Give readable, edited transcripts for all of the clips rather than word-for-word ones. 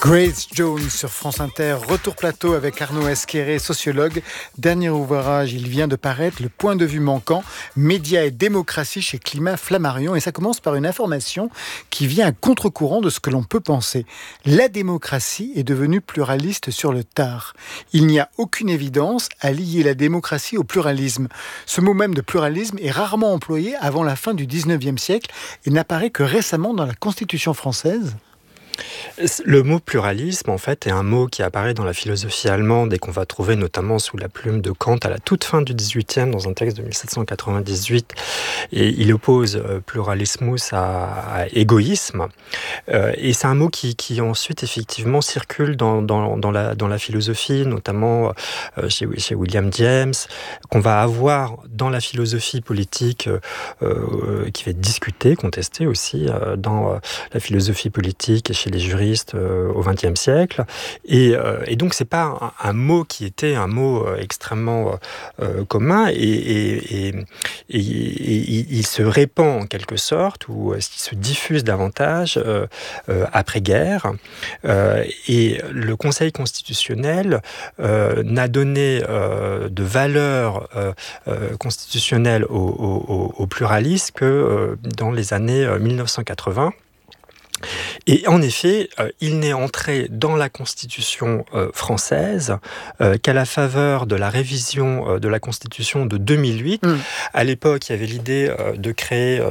Grace Jones sur France Inter, retour plateau avec Arnaud Esqueré, sociologue. Dernier ouvrage, il vient de paraître, Le point de vue manquant, médias et démocratie chez Climat Flammarion. Et ça commence par une information qui vient à contre-courant de ce que l'on peut penser. La démocratie est devenue pluraliste sur le tard. Il n'y a aucune évidence à lier la démocratie au pluralisme. Ce mot même de pluralisme est rarement employé avant la fin du 19e siècle et n'apparaît que récemment dans la Constitution française. Le mot pluralisme, en fait, est un mot qui apparaît dans la philosophie allemande et qu'on va trouver notamment sous la plume de Kant à la toute fin du XVIIIe, dans un texte de 1798. Et il oppose pluralismus à égoïsme. Et c'est un mot qui ensuite, effectivement, circule dans la philosophie, notamment chez William James, qu'on va avoir dans la philosophie politique qui va être discutée, contestée aussi, dans la philosophie politique et chez les juristes au XXe siècle. Et donc, c'est pas un mot qui était un mot extrêmement commun et il se répand en quelque sorte, ou il se diffuse davantage après-guerre. Et le Conseil constitutionnel n'a donné de valeur constitutionnelle au pluralisme que dans les années 1980. Et en effet, il n'est entré dans la Constitution française qu'à la faveur de la révision de la Constitution de 2008. À l'époque, il y avait l'idée de créer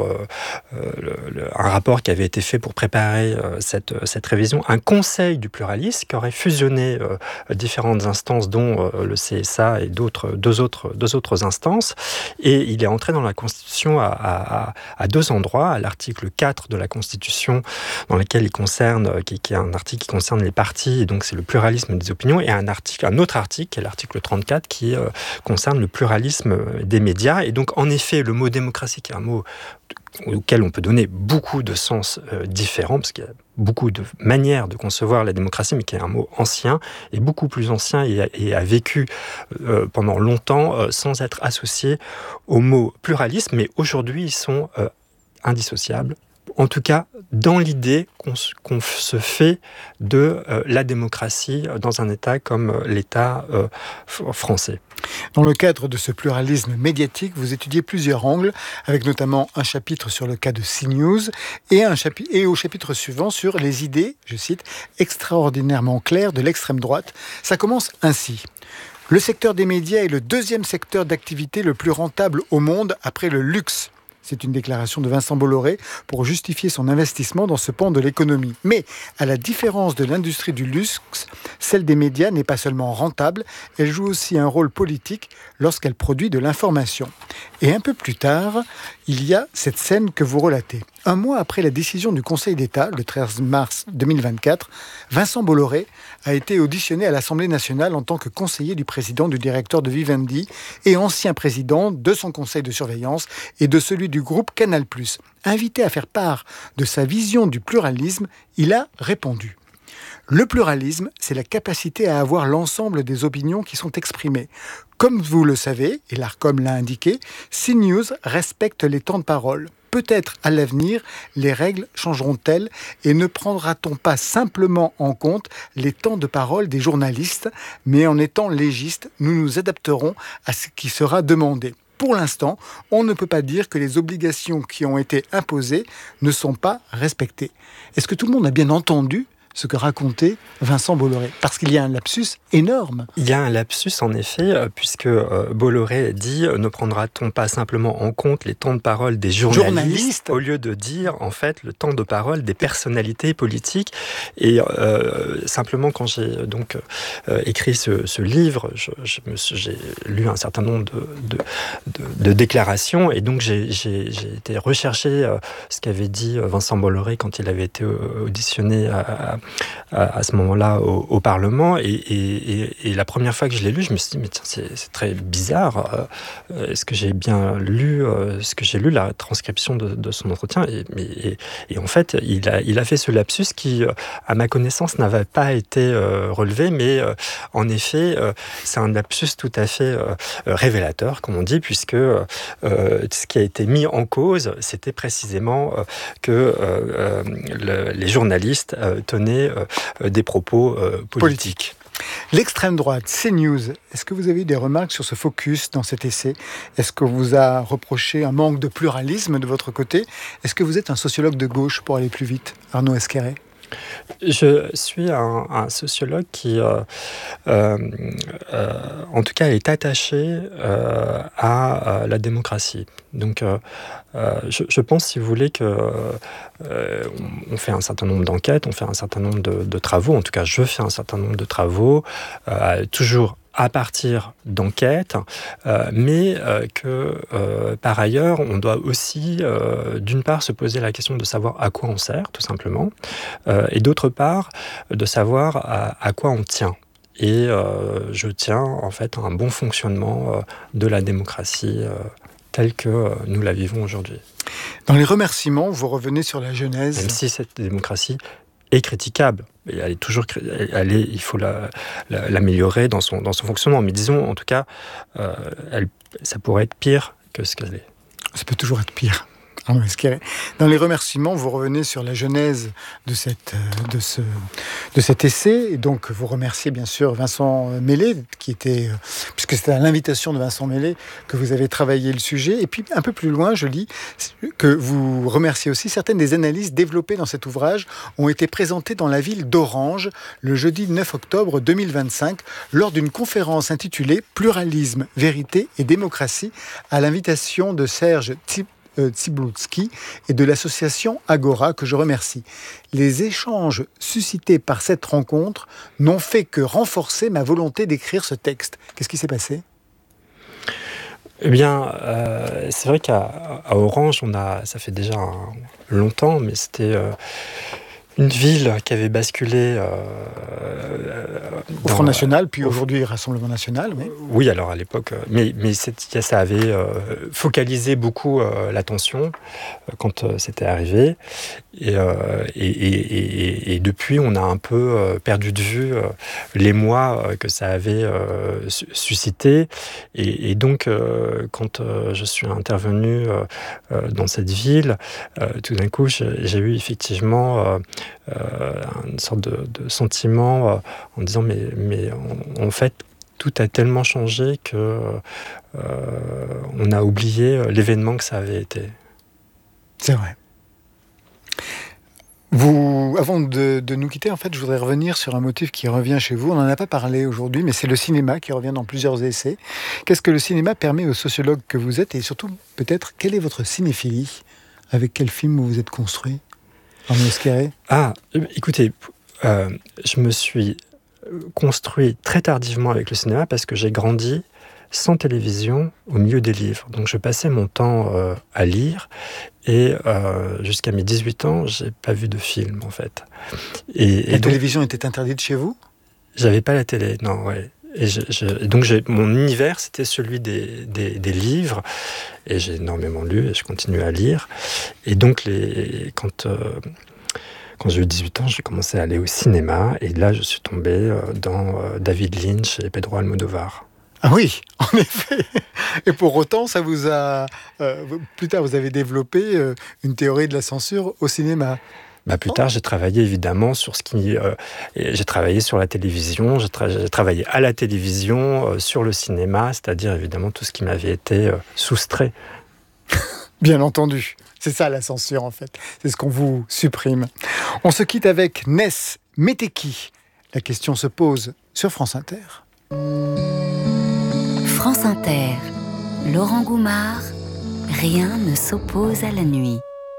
un rapport qui avait été fait pour préparer cette révision, un conseil du pluralisme qui aurait fusionné différentes instances, dont le CSA et deux autres instances. Et il est entré dans la Constitution à deux endroits, à l'article 4 de la Constitution, dans lequel qui est un article qui concerne les partis, et donc c'est le pluralisme des opinions, et un autre article, qui est l'article 34, qui concerne le pluralisme des médias. Et donc, en effet, le mot démocratie, qui est un mot auquel on peut donner beaucoup de sens différents, parce qu'il y a beaucoup de manières de concevoir la démocratie, mais qui est un mot ancien, et beaucoup plus ancien, et a vécu pendant longtemps sans être associé au mot pluralisme, mais aujourd'hui, ils sont indissociables. En tout cas, dans l'idée qu'on se fait de la démocratie dans un État comme l'État français. Dans le cadre de ce pluralisme médiatique, vous étudiez plusieurs angles, avec notamment un chapitre sur le cas de CNews et au chapitre suivant sur les idées, je cite, extraordinairement claires de l'extrême droite. Ça commence ainsi. Le secteur des médias est le deuxième secteur d'activité le plus rentable au monde après le luxe. C'est une déclaration de Vincent Bolloré pour justifier son investissement dans ce pan de l'économie. Mais, à la différence de l'industrie du luxe, celle des médias n'est pas seulement rentable, elle joue aussi un rôle politique lorsqu'elle produit de l'information. Et un peu plus tard, il y a cette scène que vous relatez. Un mois après la décision du Conseil d'État, le 13 mars 2024, Vincent Bolloré a été auditionné à l'Assemblée nationale en tant que conseiller du président du directeur de Vivendi et ancien président de son conseil de surveillance et de celui du groupe Canal+. Invité à faire part de sa vision du pluralisme, il a répondu. Le pluralisme, c'est la capacité à avoir l'ensemble des opinions qui sont exprimées. Comme vous le savez, et l'Arcom l'a indiqué, CNews respecte les temps de parole. Peut-être à l'avenir, les règles changeront-elles et ne prendra-t-on pas simplement en compte les temps de parole des journalistes, mais en étant légistes, nous nous adapterons à ce qui sera demandé. Pour l'instant, on ne peut pas dire que les obligations qui ont été imposées ne sont pas respectées. Est-ce que tout le monde a bien entendu ce que racontait Vincent Bolloré? Parce qu'il y a un lapsus énorme. Il y a un lapsus, en effet, puisque Bolloré dit « Ne prendra-t-on pas simplement en compte les temps de parole des journalistes au lieu de dire, en fait, le temps de parole des personnalités politiques ?» Et simplement, quand j'ai donc écrit ce livre, j'ai lu un certain nombre de déclarations, et donc j'ai été rechercher ce qu'avait dit Vincent Bolloré quand il avait été auditionné à ce moment-là au Parlement, et la première fois que je l'ai lu, je me suis dit mais tiens, c'est très bizarre. Est-ce que j'ai bien lu la transcription de son entretien, et en fait il a fait ce lapsus qui, à ma connaissance, n'avait pas été relevé, mais en effet c'est un lapsus tout à fait révélateur, comme on dit, puisque ce qui a été mis en cause, c'était précisément que les journalistes tenaient mais des propos politiques. L'extrême droite, CNews, est-ce que vous avez eu des remarques sur ce focus dans cet essai? Est-ce qu'on vous a reproché un manque de pluralisme de votre côté? Est-ce que vous êtes un sociologue de gauche, pour aller plus vite, Arnaud Esquerret? Je suis un sociologue qui, en tout cas, est attaché à la démocratie. Donc, je pense, si vous voulez, on fait un certain nombre d'enquêtes, on fait un certain nombre de travaux. En tout cas, je fais un certain nombre de travaux, toujours à partir d'enquêtes, mais que par ailleurs, on doit aussi, d'une part, se poser la question de savoir à quoi on sert, tout simplement, et d'autre part, de savoir à quoi on tient. Et je tiens en fait à un bon fonctionnement de la démocratie telle que nous la vivons aujourd'hui. Dans les remerciements, vous revenez sur la genèse. Même si cette démocratie est critiquable, et il faut l'améliorer dans son fonctionnement. Mais disons, en tout cas, ça pourrait être pire que ce qu'elle est. Ça peut toujours être pire. Arnaud Esquerret. Dans les remerciements, vous revenez sur la genèse de cet essai. Et donc, vous remerciez bien sûr Vincent Mellé, puisque c'était à l'invitation de Vincent Mellé que vous avez travaillé le sujet. Et puis, un peu plus loin, je lis que vous remerciez aussi certaines des analyses développées dans cet ouvrage ont été présentées dans la ville d'Orange le jeudi 9 octobre 2025 lors d'une conférence intitulée « Pluralisme, vérité et démocratie » à l'invitation de Serge Cybulski et de l'association Agora, que je remercie. Les échanges suscités par cette rencontre n'ont fait que renforcer ma volonté d'écrire ce texte. Qu'est-ce qui s'est passé ? Eh bien, c'est vrai qu'à Orange, ça fait déjà longtemps, mais c'était une ville qui avait basculé au Front National, puis aujourd'hui Rassemblement National. Mais... Oui, alors à l'époque, mais ça avait focalisé beaucoup l'attention quand c'était arrivé. Et depuis, on a un peu perdu de vue l'émoi que ça avait suscité. Et donc, quand je suis intervenu dans cette ville, tout d'un coup, j'ai eu effectivement une sorte de sentiment en disant mais en fait, tout a tellement changé que on a oublié l'événement que ça avait été. C'est vrai. Avant de nous quitter, en fait, je voudrais revenir sur un motif qui revient chez vous. On n'en a pas parlé aujourd'hui, mais c'est le cinéma qui revient dans plusieurs essais. Qu'est-ce que le cinéma permet aux sociologues que vous êtes ? Et surtout, peut-être, quelle est votre cinéphilie ? Avec quel film vous vous êtes construit ? Arnaud Esquerret ? Écoutez, je me suis construit très tardivement avec le cinéma parce que j'ai grandi sans télévision au milieu des livres. Donc je passais mon temps à lire et jusqu'à mes 18 ans, j'ai pas vu de film en fait. La télévision était interdite chez vous ? J'avais pas la télé, non, ouais. Et donc mon univers, c'était celui des livres, et j'ai énormément lu et je continue à lire. Et donc quand j'ai eu 18 ans, j'ai commencé à aller au cinéma, et là je suis tombé dans David Lynch et Pedro Almodovar. Ah oui, en effet. Et pour autant, ça vous a... plus tard, vous avez développé une théorie de la censure au cinéma. Plus tard, j'ai travaillé évidemment sur j'ai travaillé sur la télévision, j'ai travaillé à la télévision, sur le cinéma, c'est-à-dire évidemment tout ce qui m'avait été soustrait. Bien entendu, c'est ça la censure en fait, c'est ce qu'on vous supprime. On se quitte avec Ness Meteki. La question se pose sur France Inter. France Inter, Laurent Goumard, rien ne s'oppose à la nuit.